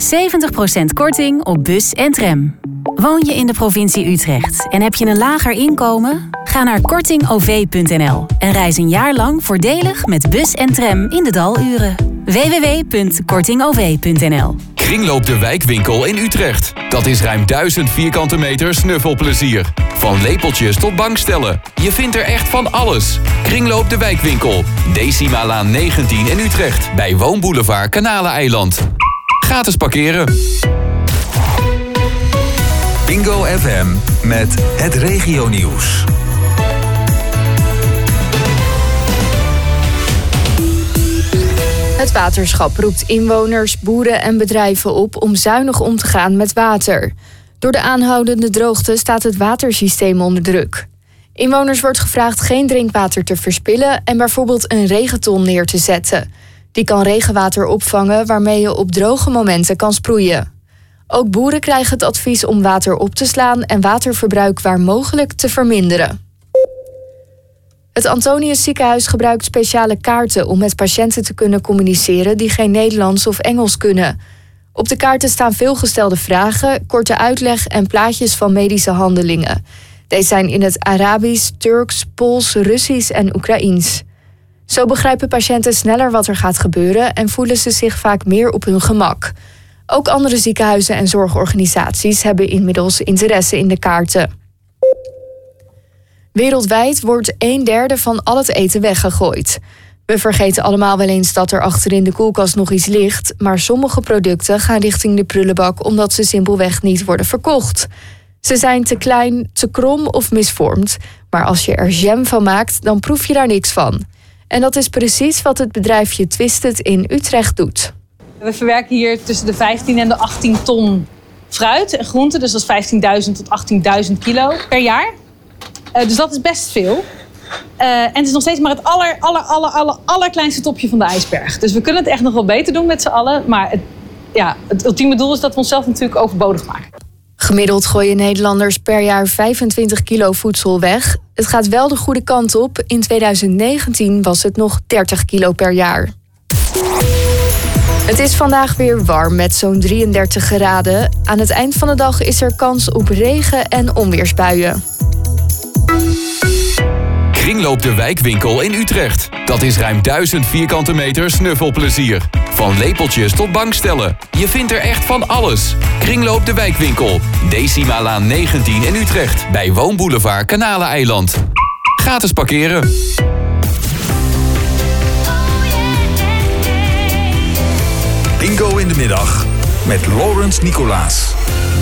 70% korting op bus en tram. Woon je in de provincie Utrecht en heb je een lager inkomen? Ga naar kortingov.nl en reis een jaar lang voordelig met bus en tram in de daluren. www.kortingov.nl. Kringloop de Wijkwinkel in Utrecht. Dat is ruim 1000 vierkante meter snuffelplezier. Van lepeltjes tot bankstellen. Je vindt er echt van alles. Kringloop de Wijkwinkel. Decimalaan 19 in Utrecht. Bij Woonboulevard Kanaleneiland. Gratis parkeren. Bingo FM met het regionieuws. Het waterschap roept inwoners, boeren en bedrijven op om zuinig om te gaan met water. Door de aanhoudende droogte staat het watersysteem onder druk. Inwoners wordt gevraagd geen drinkwater te verspillen en bijvoorbeeld een regenton neer te zetten. Die kan regenwater opvangen waarmee je op droge momenten kan sproeien. Ook boeren krijgen het advies om water op te slaan en waterverbruik waar mogelijk te verminderen. Het Antonius Ziekenhuis gebruikt speciale kaarten om met patiënten te kunnen communiceren die geen Nederlands of Engels kunnen. Op de kaarten staan veelgestelde vragen, korte uitleg en plaatjes van medische handelingen. Deze zijn in het Arabisch, Turks, Pools, Russisch en Oekraïens. Zo begrijpen patiënten sneller wat er gaat gebeuren en voelen ze zich vaak meer op hun gemak. Ook andere ziekenhuizen en zorgorganisaties hebben inmiddels interesse in de kaarten. Wereldwijd wordt 1/3 van al het eten weggegooid. We vergeten allemaal wel eens dat er achterin de koelkast nog iets ligt, maar sommige producten gaan richting de prullenbak omdat ze simpelweg niet worden verkocht. Ze zijn te klein, te krom of misvormd, maar als je er jam van maakt, dan proef je daar niks van. En dat is precies wat het bedrijfje Twisted in Utrecht doet. We verwerken hier tussen de 15 en de 18 ton fruit en groenten, dus dat is 15.000 tot 18.000 kilo per jaar. Dus dat is best veel. En het is nog steeds maar het allerkleinste topje van de ijsberg. Dus we kunnen het echt nog wel beter doen met z'n allen. Maar het ultieme doel is dat we onszelf natuurlijk overbodig maken. Gemiddeld gooien Nederlanders per jaar 25 kilo voedsel weg. Het gaat wel de goede kant op. In 2019 was het nog 30 kilo per jaar. Het is vandaag weer warm met zo'n 33 graden. Aan het eind van de dag is er kans op regen- en onweersbuien. Kringloop de Wijkwinkel in Utrecht. Dat is ruim 1000 vierkante meter snuffelplezier. Van lepeltjes tot bankstellen. Je vindt er echt van alles. Kringloop de Wijkwinkel. Decimalaan 19 in Utrecht. Bij Woonboulevard Kanaleneiland. Gratis parkeren. Bingo in de middag met Laurens Nicolaas.